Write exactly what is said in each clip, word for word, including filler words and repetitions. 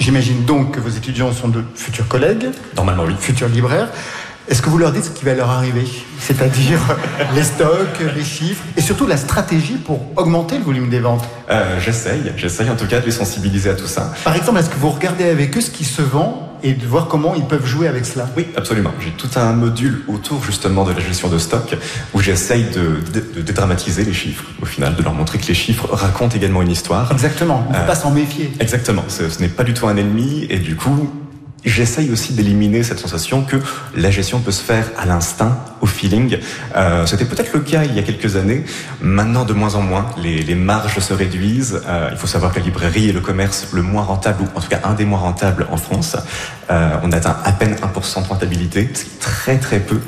J'imagine donc que vos étudiants sont de futurs collègues. Normalement, oui. Futurs libraires. Est-ce que vous leur dites ce qui va leur arriver ? C'est-à-dire les stocks, les chiffres, et surtout la stratégie pour augmenter le volume des ventes ? euh, J'essaye, j'essaye en tout cas de les sensibiliser à tout ça. Par exemple, est-ce que vous regardez avec eux ce qui se vend et de voir comment ils peuvent jouer avec cela ? Oui, absolument. J'ai tout un module autour justement de la gestion de stock où j'essaye de, de, de dédramatiser les chiffres, au final, de leur montrer que les chiffres racontent également une histoire. Exactement, on ne peut euh, pas s'en méfier. Exactement, ce, ce n'est pas du tout un ennemi et du coup... J'essaye aussi d'éliminer cette sensation que la gestion peut se faire à l'instinct, au feeling. Euh, c'était peut-être le cas il y a quelques années. Maintenant, de moins en moins, les, les marges se réduisent. Euh, il faut savoir que la librairie est le commerce le moins rentable, ou en tout cas un des moins rentables en France. Euh, on atteint à peine un pour cent de rentabilité, c'est très très peu,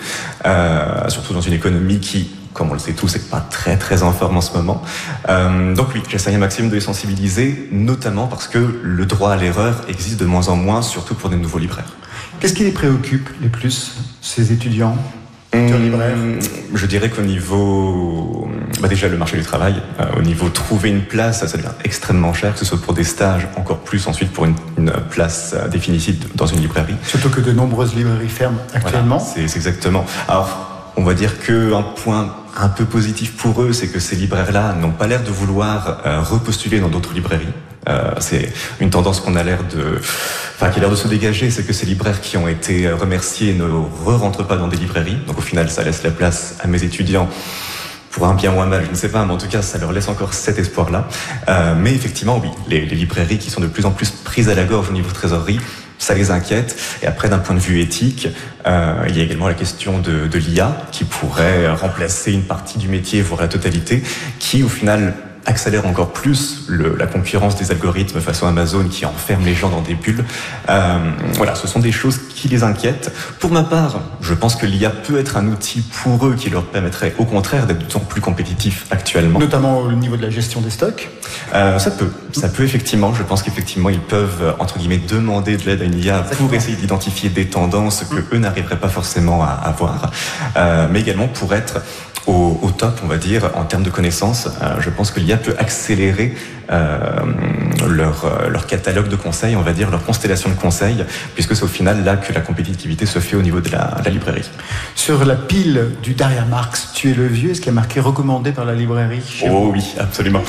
euh, surtout dans une économie qui... comme on le sait tous, c'est pas très très en forme en ce moment. Euh, donc oui, j'essaye un maximum de les sensibiliser, notamment parce que le droit à l'erreur existe de moins en moins, surtout pour des nouveaux libraires. Qu'est-ce qui les préoccupe les plus, ces étudiants, futurs Mmh, libraires ? Je dirais qu'au niveau, bah déjà le marché du travail, euh, au niveau trouver une place, ça devient extrêmement cher, que ce soit pour des stages, encore plus ensuite pour une, une place euh, définitive dans une librairie. Surtout que de nombreuses librairies ferment actuellement. Voilà, c'est, c'est exactement. Alors, on va dire qu'un point un peu positif pour eux, c'est que ces libraires-là n'ont pas l'air de vouloir euh, repostuler dans d'autres librairies. Euh, c'est une tendance qu'on a l'air de, enfin, qui a l'air de se dégager, c'est que ces libraires qui ont été remerciés ne re-rentrent pas dans des librairies. Donc au final, ça laisse la place à mes étudiants. Pour un bien ou un mal, je ne sais pas, mais en tout cas, ça leur laisse encore cet espoir-là. Euh, mais effectivement, oui, les, les librairies qui sont de plus en plus prises à la gorge au niveau trésorerie, ça les inquiète. Et après, d'un point de vue éthique, euh, il y a également la question de, de l'I A qui pourrait remplacer une partie du métier, voire la totalité, qui au final accélère encore plus le, la concurrence des algorithmes façon Amazon qui enferme les gens dans des bulles. Euh, voilà, ce sont des choses qui les inquiètent. Pour ma part, je pense que l'I A peut être un outil pour eux qui leur permettrait au contraire d'être d'autant plus compétitifs actuellement. Notamment au niveau de la gestion des stocks. Euh, ça peut, ça peut effectivement. Je pense qu'effectivement ils peuvent entre guillemets demander de l'aide à une I A pour essayer d'identifier des tendances que eux n'arriveraient pas forcément à avoir, euh, mais également pour être Au, au top, on va dire, en termes de connaissances. Euh, je pense que l'I A peut accélérer euh, leur, leur catalogue de conseils, on va dire, leur constellation de conseils, puisque c'est au final là que la compétitivité se fait au niveau de la, de la librairie. Sur la pile du Daria Marx, Tu es le vieux, est-ce qu'il y a marqué recommandé par la librairie chez Oh vous ? oui, absolument.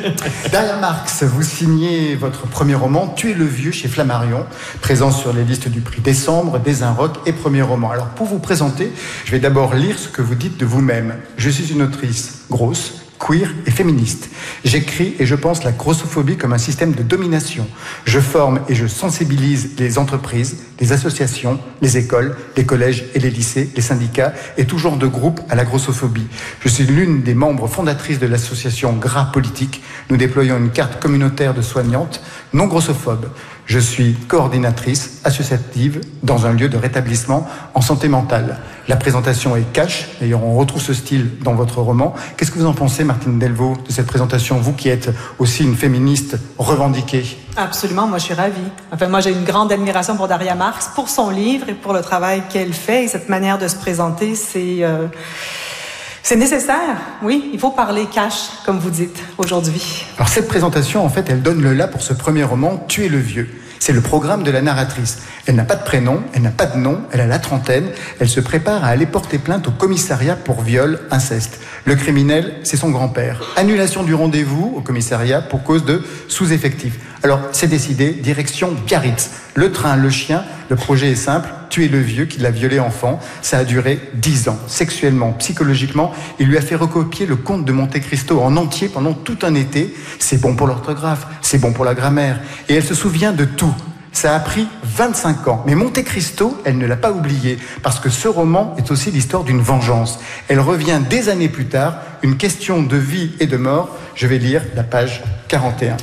Daria Marx, vous signez votre premier roman, Tu es le vieux, chez Flammarion, présent sur les listes du prix Décembre, Des Inrocks et Premier Roman. Alors pour vous présenter, je vais d'abord lire ce que vous dites de vous-même. Je suis une autrice grosse, queer et féministe. J'écris et je pense la grossophobie comme un système de domination. Je forme et je sensibilise les entreprises, les associations, les écoles, les collèges et les lycées, les syndicats et tout genre de groupes à la grossophobie. Je suis l'une des membres fondatrices de l'association Gras Politique. Nous déployons une carte communautaire de soignantes non grossophobes. Je suis coordinatrice associative dans un lieu de rétablissement en santé mentale. La présentation est cash, d'ailleurs on retrouve ce style dans votre roman. Qu'est-ce que vous en pensez, Martine Delvaux, de cette présentation, vous qui êtes aussi une féministe revendiquée ? Absolument, moi je suis ravie. Enfin, moi j'ai une grande admiration pour Daria Marx, pour son livre et pour le travail qu'elle fait. Et cette manière de se présenter, c'est... Euh... C'est nécessaire, oui, il faut parler cash, comme vous dites, aujourd'hui. Alors cette présentation, en fait, elle donne le là pour ce premier roman, Tu es le vieux. C'est le programme de la narratrice. Elle n'a pas de prénom, elle n'a pas de nom, elle a la trentaine, elle se prépare à aller porter plainte au commissariat pour viol, inceste. Le criminel, c'est son grand-père. Annulation du rendez-vous au commissariat pour cause de sous-effectif. Alors, c'est décidé, direction Biarritz. Le train, le chien, le projet est simple, tuer le vieux qui l'a violé enfant. Ça a duré dix ans. Sexuellement, psychologiquement, il lui a fait recopier le conte de Monte Cristo en entier pendant tout un été. C'est bon pour l'orthographe, c'est bon pour la grammaire. Et elle se souvient de tout. Ça a pris vingt-cinq ans. Mais Monte Cristo, elle ne l'a pas oublié, parce que ce roman est aussi l'histoire d'une vengeance. Elle revient des années plus tard, une question de vie et de mort. Je vais lire la page quarante et un.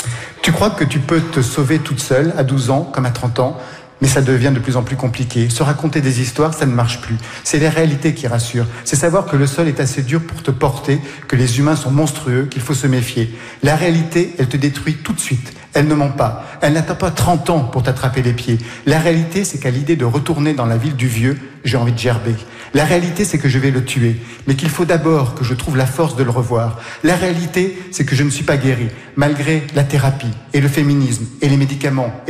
Tu crois que tu peux te sauver toute seule, à douze ans, comme à trente ans, mais ça devient de plus en plus compliqué. Se raconter des histoires, ça ne marche plus. C'est les réalités qui rassurent. C'est savoir que le sol est assez dur pour te porter, que les humains sont monstrueux, qu'il faut se méfier. La réalité, elle te détruit tout de suite. Elle ne ment pas. Elle n'attend pas trente ans pour t'attraper les pieds. La réalité, c'est qu'à l'idée de retourner dans la ville du vieux, j'ai envie de gerber. La réalité, c'est que je vais le tuer, mais qu'il faut d'abord que je trouve la force de le revoir. La réalité, c'est que je ne suis pas guéri, malgré la thérapie et le féminisme et les médicaments.